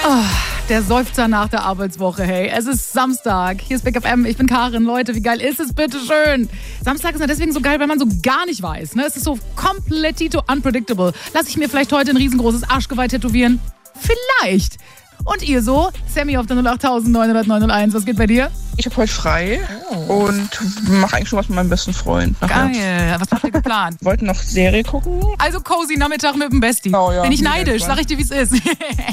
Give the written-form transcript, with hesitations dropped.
Oh, der Seufzer nach der Arbeitswoche, hey. Es ist Samstag. Hier ist Big FM. Ich bin Karin. Leute, wie geil ist es bitte schön? Samstag ist ja deswegen so geil, weil man so gar nicht weiß. Ne? Es ist so komplettito unpredictable. Lass ich mir vielleicht heute ein riesengroßes Arschgeweih tätowieren? Vielleicht. Und ihr so? Sammy auf der 08901. Was geht bei dir? Ich habe heute frei und mache eigentlich schon was mit meinem besten Freund. Geil. Was habt ihr geplant? Wollten noch Serie gucken. Also cozy Nachmittag mit dem Bestie. Oh, ja. Bin ich neidisch, sag ich dir, wie es ist.